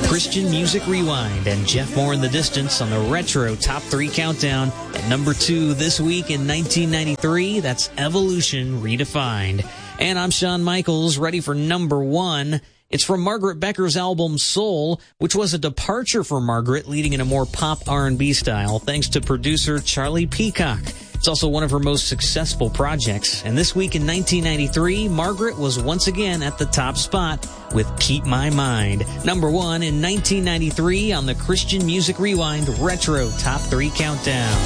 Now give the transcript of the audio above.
Christian Music Rewind and Jeff Moore in the Distance on the Retro Top 3 Countdown. At number 2 this week in 1993, that's Evolution Redefined. And I'm Shawn Michaels, ready for number 1. It's from Margaret Becker's album Soul, which was a departure for Margaret, leading in a more pop R&B style, thanks to producer Charlie Peacock. It's also one of her most successful projects. And this week in 1993, Margaret was once again at the top spot with Keep My Mind. Number 1 in 1993 on the Christian Music Rewind Retro Top 3 Countdown.